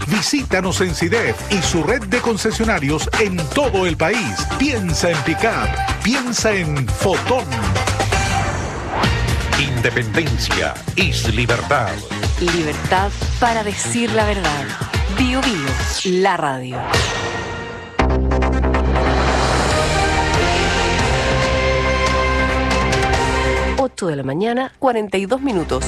Visítanos en CIDEF y su red de concesionarios en todo el país. Piensa en pick-up. Piensa en Fotón. Independencia es libertad. Libertad para decir la verdad. Bio Bio, la radio. 8 de la mañana, 42 minutos.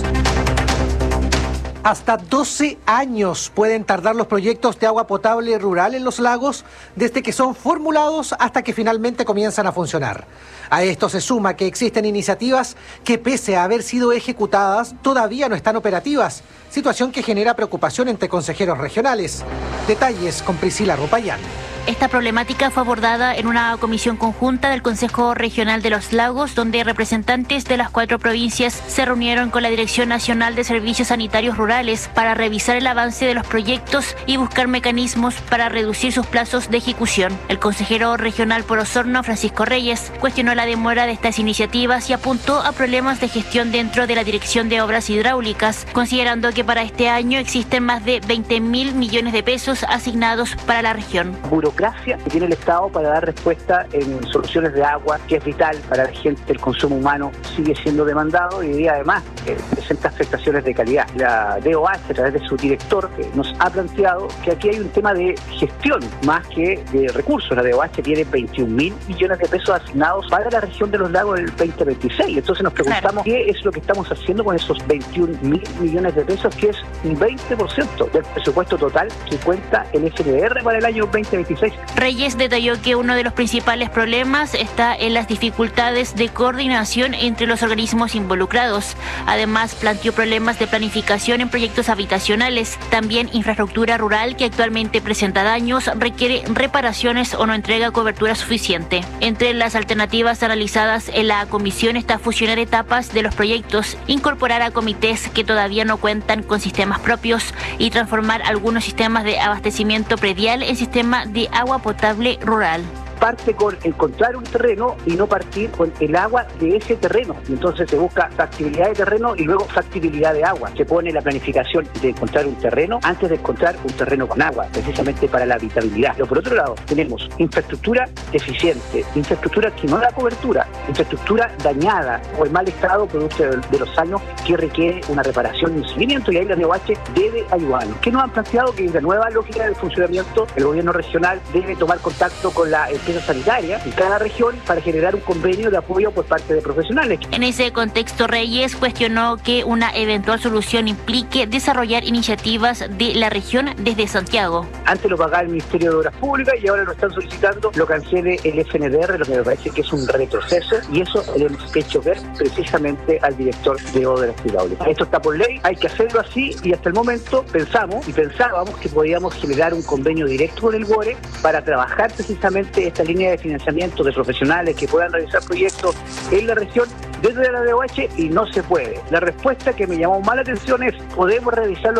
Hasta 12 años pueden tardar los proyectos de agua potable rural en los lagos, desde que son formulados hasta que finalmente comienzan a funcionar. A esto se suma que existen iniciativas que, pese a haber sido ejecutadas, todavía no están operativas, situación que genera preocupación entre consejeros regionales. Detalles con Priscila Rupayán. Esta problemática fue abordada en una comisión conjunta del Consejo Regional de los Lagos, donde representantes de las 4 provincias se reunieron con la Dirección Nacional de Servicios Sanitarios Rurales para revisar el avance de los proyectos y buscar mecanismos para reducir sus plazos de ejecución. El consejero regional por Osorno, Francisco Reyes, cuestionó la demora de estas iniciativas y apuntó a problemas de gestión dentro de la Dirección de Obras Hidráulicas, considerando que para este año existen más de 20.000 millones de pesos asignados para la región. Burocracia que tiene el Estado para dar respuesta en soluciones de agua, que es vital para la gente. El consumo humano sigue siendo demandado y además presenta afectaciones de calidad. La DOH, a través de su director, nos ha planteado que aquí hay un tema de gestión más que de recursos. La DOH tiene 21.000 millones de pesos asignados para la región de los lagos en el 2026. Entonces nos preguntamos qué es lo que estamos haciendo con esos 21.000 millones de pesos, que es un 20% del presupuesto total que cuenta el FNDR para el año 2026. Reyes detalló que uno de los principales problemas está en las dificultades de coordinación entre los organismos involucrados. Además, planteó problemas de planificación en proyectos habitacionales, también infraestructura rural que actualmente presenta daños, requiere reparaciones o no entrega cobertura suficiente. Entre las alternativas analizadas en la comisión está fusionar etapas de los proyectos, incorporar a comités que todavía no cuentan con sistemas propios y transformar algunos sistemas de abastecimiento predial en sistema de agua potable rural. Parte con encontrar un terreno y no partir con el agua de ese terreno. Entonces se busca factibilidad de terreno y luego factibilidad de agua. Se pone la planificación de encontrar un terreno antes de encontrar un terreno con agua, precisamente para la habitabilidad. Pero por otro lado, tenemos infraestructura deficiente, infraestructura que no da cobertura, infraestructura dañada o en mal estado producto de los años que requiere una reparación y un seguimiento, y ahí la DOH debe ayudarnos. ¿Qué nos han planteado? Que en la nueva lógica del funcionamiento, el gobierno regional debe tomar contacto con la empresa sanitaria en cada región para generar un convenio de apoyo por parte de profesionales. En ese contexto, Reyes cuestionó que una eventual solución implique desarrollar iniciativas de la región desde Santiago. Antes lo pagaba el Ministerio de Obras Públicas y ahora lo están solicitando, lo cancele el FNDR, lo que me parece que es un retroceso, y eso le hemos hecho ver precisamente al director de Obras Hidráulicas. Esto está por ley, hay que hacerlo así, y hasta el momento pensábamos que podíamos generar un convenio directo con el GORE para trabajar precisamente esta línea de financiamiento de profesionales que puedan realizar proyectos en la región desde la DOH, y no se puede. La respuesta que me llamó más la atención es: podemos revisar los